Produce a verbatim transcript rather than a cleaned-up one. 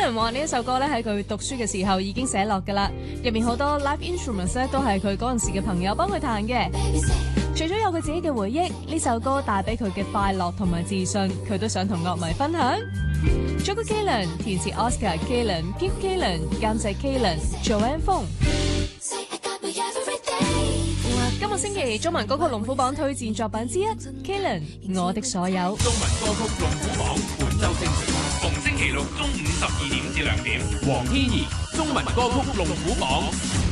Kalen 話呢一首歌咧喺佢讀書嘅時候已經寫落㗎啦，入面好多 live instruments 咧都係佢嗰陣時嘅朋友幫佢彈嘅。除咗有佢自己嘅回憶，呢首歌帶俾佢嘅快樂同埋自信，佢都想同樂迷分享。作曲 Kalen， 填詞 Oscar Kalen、Keith Kalen， 監製 Kalen、Joanne Fong。今個星期中文歌曲龍虎榜推薦作品之一 Kalen 我的所有。 中文歌曲龍虎榜本周精選，逢星期六中午十二點至兩點，黃天怡中文歌曲龍虎榜。